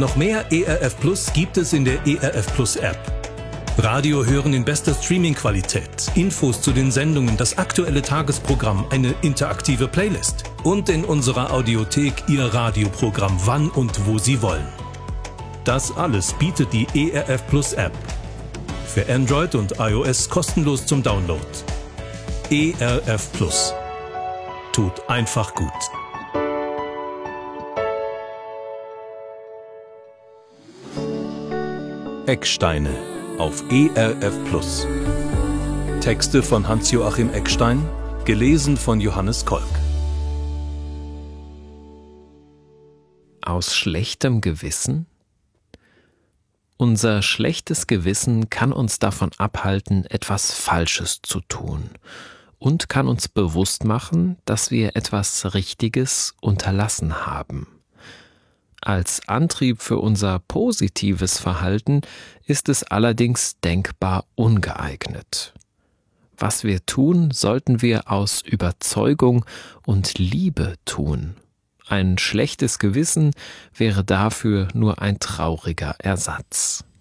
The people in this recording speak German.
Noch mehr ERF Plus gibt es in der ERF Plus App. Radio hören in bester Streaming-Qualität, Infos zu den Sendungen, das aktuelle Tagesprogramm, eine interaktive Playlist und in unserer Audiothek Ihr Radioprogramm wann und wo Sie wollen. Das alles bietet die ERF Plus App. Für Android und iOS kostenlos zum Download. ERF Plus. Tut einfach gut. Ecksteine auf ERF Plus. Texte von Hans-Joachim Eckstein, gelesen von Johannes Kolk. Aus schlechtem Gewissen? Unser schlechtes Gewissen kann uns davon abhalten, etwas Falsches zu tun und kann uns bewusst machen, dass wir etwas Richtiges unterlassen haben. Als Antrieb für unser positives Verhalten ist es allerdings denkbar ungeeignet. Was wir tun, sollten wir aus Überzeugung und Liebe tun. Ein schlechtes Gewissen wäre dafür nur ein trauriger Ersatz.